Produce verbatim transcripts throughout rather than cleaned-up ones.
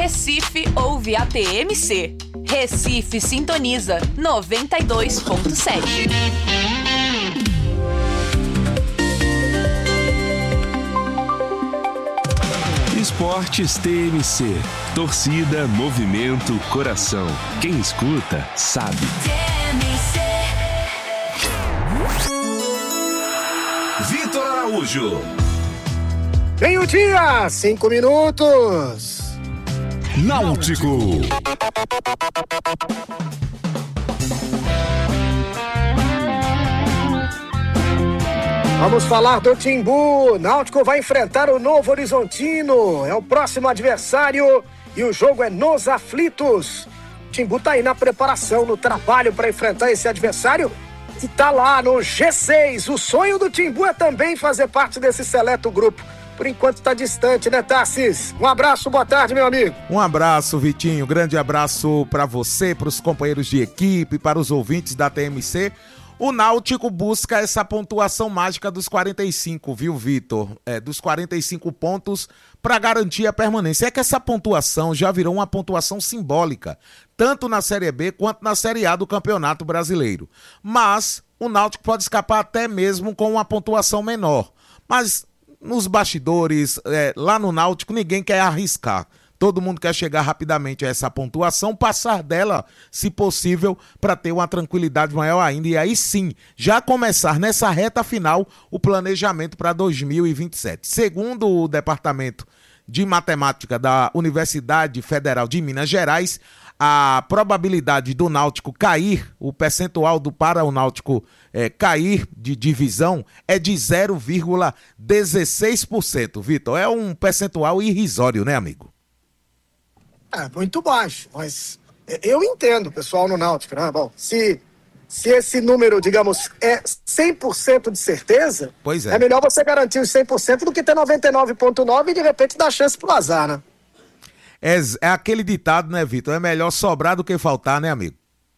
Recife ouve a T M C. Recife sintoniza noventa e dois ponto sete. Esportes T M C. Torcida, movimento, coração. Quem escuta, sabe. T M C. Vitor Araújo. Meio-dia, cinco minutos. Náutico. Vamos falar do Timbu. Náutico vai enfrentar o Novo Horizontino. É o próximo adversário e o jogo é nos aflitos. O Timbu tá aí na preparação, no trabalho para enfrentar esse adversário e tá lá no G seis. O sonho do Timbu é também fazer parte desse seleto grupo. Por enquanto está distante, né, Tarsis? Um abraço, boa tarde, meu amigo. Um abraço, Vitinho. Grande abraço para você, para os companheiros de equipe, para os ouvintes da T M C. O Náutico busca essa pontuação mágica dos quarenta e cinco, viu, Vitor? É, dos quarenta e cinco pontos para garantir a permanência. É que essa pontuação já virou uma pontuação simbólica, tanto na Série B quanto na Série A do Campeonato Brasileiro. Mas o Náutico pode escapar até mesmo com uma pontuação menor. Mas nos bastidores, é, lá no Náutico, ninguém quer arriscar. Todo mundo quer chegar rapidamente a essa pontuação, passar dela, se possível, para ter uma tranquilidade maior ainda. E aí sim, já começar nessa reta final o planejamento para dois mil e vinte e sete. Segundo o Departamento de Matemática da Universidade Federal de Minas Gerais, a probabilidade do Náutico cair, o percentual do para o Náutico é, cair de divisão é de zero vírgula dezesseis por cento, Vitor. É um percentual irrisório, né, amigo? É muito baixo, mas eu entendo o pessoal no Náutico, né? Bom, se, se esse número, digamos, é cem por cento de certeza, pois é. É melhor você garantir os cem por cento do que ter noventa e nove vírgula nove por cento e de repente dar chance pro azar, né? É, é aquele ditado, né, Vitor? É melhor sobrar do que faltar, né, amigo?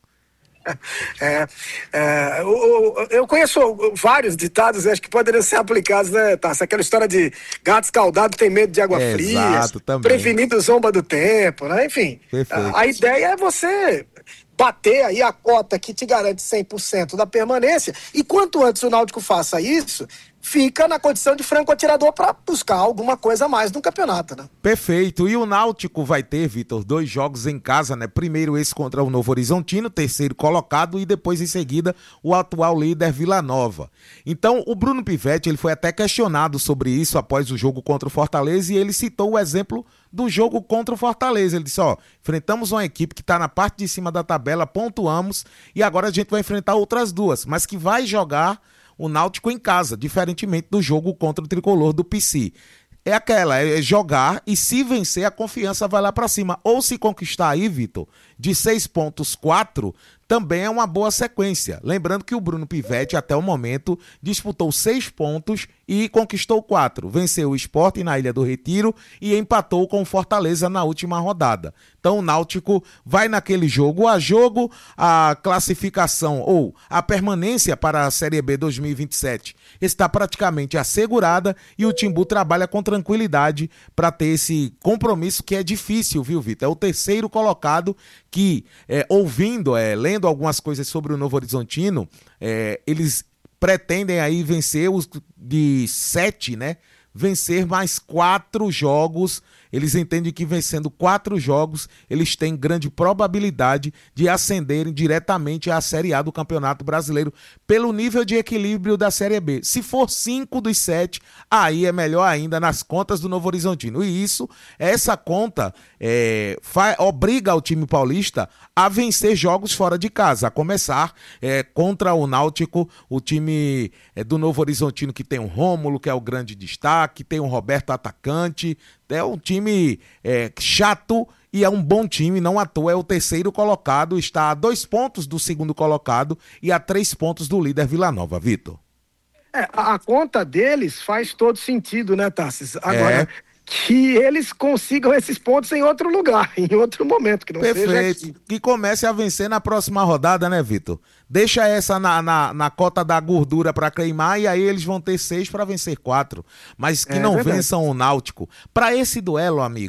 É, é, eu, eu conheço vários ditados, acho que poderiam ser aplicados, né, Tassi? Aquela história de gato escaldado tem medo de água é, fria, exato, também. Prevenido zomba do tempo, né? Enfim, a, a ideia é você bater aí a cota que te garante cem por cento da permanência, e quanto antes o Náutico faça isso, fica na condição de franco atirador para buscar alguma coisa a mais no campeonato, né? Perfeito. E o Náutico vai ter, Vitor, dois jogos em casa, né? Primeiro esse contra o Novo Horizontino, terceiro colocado, e depois em seguida o atual líder Vila Nova. Então o Bruno Pivetti, ele foi até questionado sobre isso após o jogo contra o Fortaleza, e ele citou o exemplo do jogo contra o Fortaleza. Ele disse, ó, enfrentamos uma equipe que está na parte de cima da tabela, pontuamos, e agora a gente vai enfrentar outras duas, mas que vai jogar o Náutico em casa, diferentemente do jogo contra o Tricolor do P C. É aquela, é jogar e se vencer a confiança vai lá pra cima. Ou se conquistar aí, Vitor, de seis pontos, quatro, também é uma boa sequência. Lembrando que o Bruno Pivetti, até o momento, disputou seis pontos e conquistou quatro. Venceu o Sport na Ilha do Retiro e empatou com o Fortaleza na última rodada. Então o Náutico vai naquele jogo a jogo, a classificação ou a permanência para a Série B dois mil e vinte e sete está praticamente assegurada e o Timbu trabalha com tranquilidade para ter esse compromisso que é difícil, viu, Vitor? É o terceiro colocado que, é, ouvindo, é, lendo algumas coisas sobre o Novo Horizontino, é, eles pretendem aí vencer os de sete, né? Vencer mais quatro jogos. Eles entendem que vencendo quatro jogos, eles têm grande probabilidade de ascenderem diretamente à Série A do Campeonato Brasileiro pelo nível de equilíbrio da Série B. Se for cinco dos sete, aí é melhor ainda nas contas do Novo Horizontino. E isso, essa conta é, fa- obriga o time paulista a vencer jogos fora de casa, a começar é, contra o Náutico, o time é, do Novo Horizontino, que tem o Rômulo, que é o grande destaque, tem o Roberto atacante. É um time é, chato e é um bom time, não à toa é o terceiro colocado, está a dois pontos do segundo colocado e a três pontos do líder Vila Nova, Vitor. É, a, a conta deles faz todo sentido, né, Tarsis? Agora, É. que eles consigam esses pontos em outro lugar, em outro momento, que não seja Perfeito. aqui. Que comece a vencer na próxima rodada, né, Vitor? Deixa essa na, na, na cota da gordura para queimar e aí eles vão ter seis para vencer quatro. Mas que É não verdade. vençam o Náutico. Para esse duelo, amigo,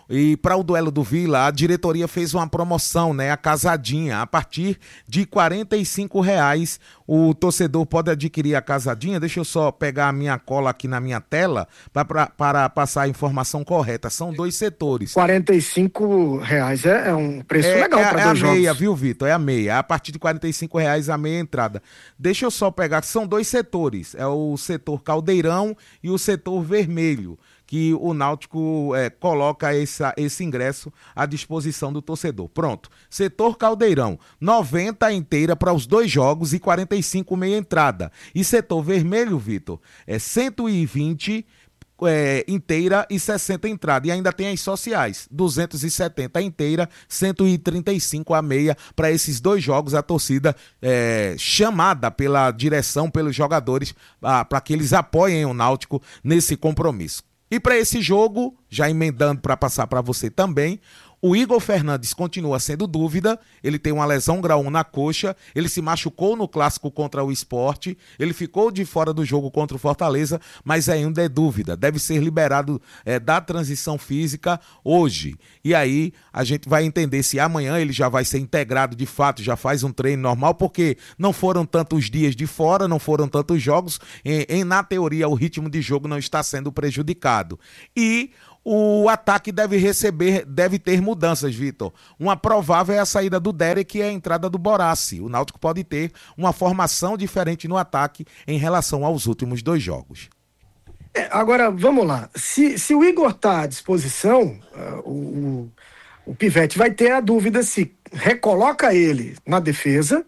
E para o duelo do Vila, a diretoria fez uma promoção, né? A casadinha. A partir de quarenta e cinco reais, o torcedor pode adquirir a casadinha. Deixa eu só pegar a minha cola aqui na minha tela para, para passar a informação correta. São dois setores. quarenta e cinco reais é, é um preço é, legal é, para é dois a meia, jogos. Viu, Vitor? É a meia. A partir de quarenta e cinco reais a meia entrada. Deixa eu só pegar. São dois setores. É o setor Caldeirão e o setor Vermelho, que o Náutico é, coloca essa, esse ingresso à disposição do torcedor. Pronto. Setor Caldeirão, noventa inteira para os dois jogos e quarenta e cinco meia entrada. E setor Vermelho, Vitor, é cento e vinte é, inteira e sessenta entrada. E ainda tem as sociais, duzentos e setenta inteira, cento e trinta e cinco a meia. Para esses dois jogos, a torcida é, chamada pela direção, pelos jogadores, para que eles apoiem o Náutico nesse compromisso. E para esse jogo, já emendando para passar para você também, o Igor Fernandes continua sendo dúvida, ele tem uma lesão grau um na coxa, ele se machucou no clássico contra o Sport, ele ficou de fora do jogo contra o Fortaleza, mas ainda é dúvida, deve ser liberado é, da transição física hoje. E aí a gente vai entender se amanhã ele já vai ser integrado de fato, já faz um treino normal, porque não foram tantos dias de fora, não foram tantos jogos, em, em, na teoria o ritmo de jogo não está sendo prejudicado. E o ataque deve receber, deve ter mudanças, Vitor. Uma provável é a saída do Derek e a entrada do Borassi. O Náutico pode ter uma formação diferente no ataque em relação aos últimos dois jogos. É, agora, vamos lá. Se, se o Igor está à disposição, uh, o, o Pivete vai ter a dúvida se recoloca ele na defesa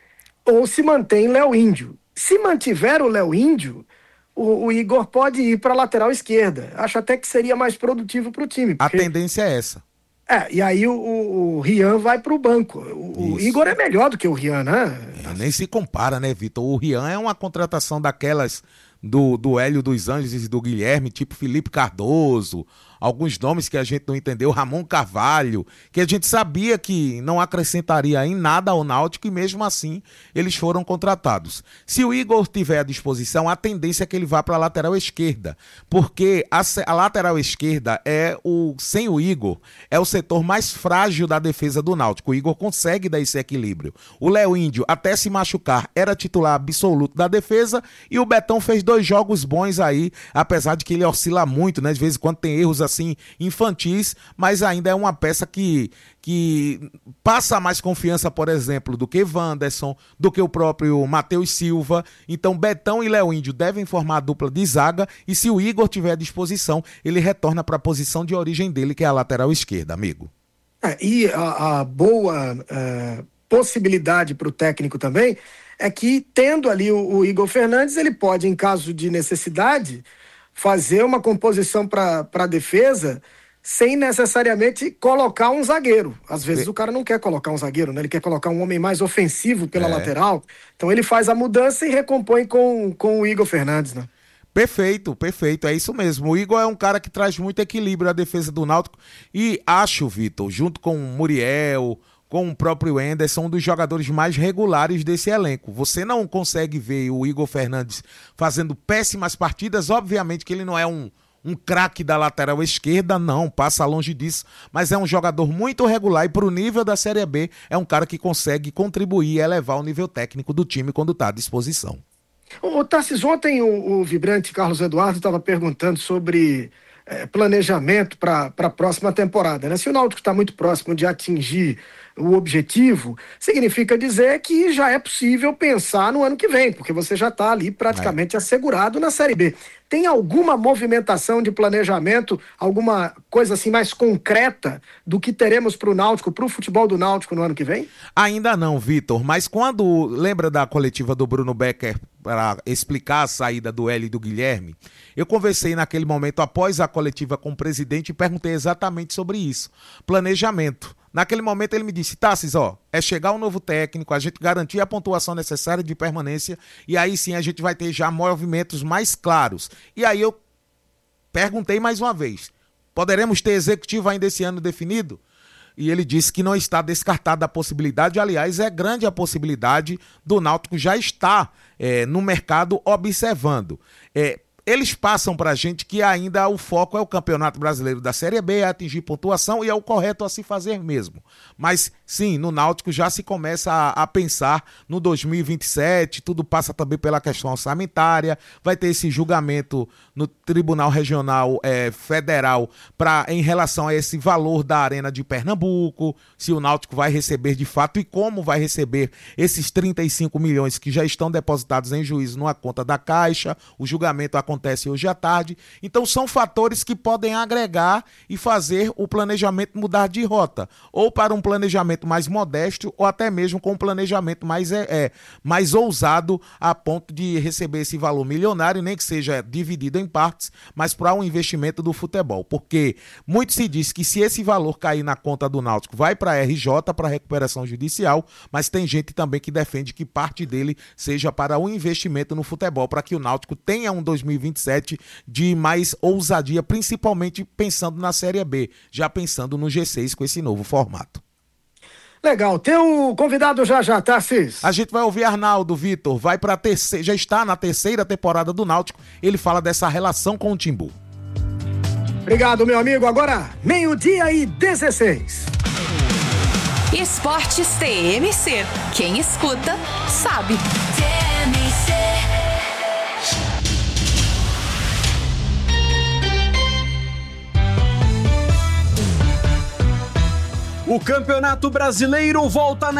ou se mantém Léo Índio. Se mantiver o Léo Índio, O, o Igor pode ir para a lateral esquerda. Acho até que seria mais produtivo para o time. Porque... A tendência é essa. É, e aí o, o, o Rian vai para o banco. O, o Igor é melhor do que o Rian, né? É, nem se compara, né, Vitor? O Rian é uma contratação daquelas do, do Hélio dos Anjos e do Guilherme, tipo Felipe Cardoso, alguns nomes que a gente não entendeu, Ramon Carvalho, que a gente sabia que não acrescentaria em nada ao Náutico e mesmo assim eles foram contratados. Se o Igor tiver à disposição, a tendência é que ele vá para a lateral esquerda, porque a, a lateral esquerda é o, sem o Igor, é o setor mais frágil da defesa do Náutico. O Igor consegue dar esse equilíbrio. O Léo Índio, até se machucar, era titular absoluto da defesa e o Betão fez dois jogos bons aí, apesar de que ele oscila muito, né? De vez em quando tem erros assim infantis, mas ainda é uma peça que, que passa mais confiança, por exemplo, do que Wanderson, do que o próprio Matheus Silva. Então Betão e Léo Índio devem formar a dupla de zaga e se o Igor tiver à disposição, ele retorna para a posição de origem dele, que é a lateral esquerda, amigo. É, e a, a boa uh, possibilidade para o técnico também é que, tendo ali o, o Igor Fernandes, ele pode, em caso de necessidade, fazer uma composição para a defesa sem necessariamente colocar um zagueiro. Às vezes é. o cara não quer colocar um zagueiro, né? Ele quer colocar um homem mais ofensivo pela é. lateral. Então ele faz a mudança e recompõe com, com o Igor Fernandes, né? Perfeito, perfeito, é isso mesmo. O Igor é um cara que traz muito equilíbrio à defesa do Náutico e acho, Vitor, junto com o Muriel, com o próprio Anderson, um dos jogadores mais regulares desse elenco. Você não consegue ver o Igor Fernandes fazendo péssimas partidas, obviamente que ele não é um, um craque da lateral esquerda, não, passa longe disso, mas é um jogador muito regular e para o nível da Série B é um cara que consegue contribuir e elevar o nível técnico do time quando está à disposição. Ô, Tarcísio, ontem o, o vibrante Carlos Eduardo estava perguntando sobre é, planejamento para a próxima temporada, né? Se o Náutico está muito próximo de atingir o objetivo, significa dizer que já é possível pensar no ano que vem, porque você já está ali praticamente é. assegurado na Série B. Tem alguma movimentação de planejamento, alguma coisa assim mais concreta do que teremos para o Náutico, para o futebol do Náutico no ano que vem? Ainda não, Vitor, mas quando, lembra da coletiva do Bruno Becker para explicar a saída do Hélio e do Guilherme, eu conversei naquele momento após a coletiva com o presidente e perguntei exatamente sobre isso, planejamento. Naquele momento ele me disse, Tassis, ó, é chegar um novo técnico, a gente garantir a pontuação necessária de permanência e aí sim a gente vai ter já movimentos mais claros. E aí eu perguntei mais uma vez, poderemos ter executivo ainda esse ano definido? E ele disse que não está descartada a possibilidade, aliás, é grande a possibilidade do Náutico já estar é, no mercado observando. É, eles passam pra gente que ainda o foco é o Campeonato Brasileiro da Série B, é atingir pontuação e é o correto a se fazer mesmo. Mas sim, no Náutico já se começa a, a pensar no dois mil e vinte e sete, tudo passa também pela questão orçamentária, vai ter esse julgamento no Tribunal Regional é, Federal pra, em relação a esse valor da Arena de Pernambuco, se o Náutico vai receber de fato e como vai receber esses trinta e cinco milhões que já estão depositados em juízo numa conta da Caixa. O julgamento acontece hoje à tarde. Então são fatores que podem agregar e fazer o planejamento mudar de rota, ou para um planejamento mais modesto, ou até mesmo com um planejamento mais, é, é, mais ousado a ponto de receber esse valor milionário, nem que seja dividido em partes, mas para um investimento do futebol. Porque muito se diz que se esse valor cair na conta do Náutico, vai para a R J, para recuperação judicial, mas tem gente também que defende que parte dele seja para um investimento no futebol, para que o Náutico tenha um dois mil e vinte e sete de mais ousadia, principalmente pensando na Série B, já pensando no G seis com esse novo formato. Legal, teu convidado já já, Tarcísio. A gente vai ouvir Arnaldo, Vitor, vai para terceira, já está na terceira temporada do Náutico, ele fala dessa relação com o Timbu. Obrigado, meu amigo. Agora, meio-dia e dezesseis. Esportes T M C. Quem escuta, sabe. T M C. O Campeonato Brasileiro volta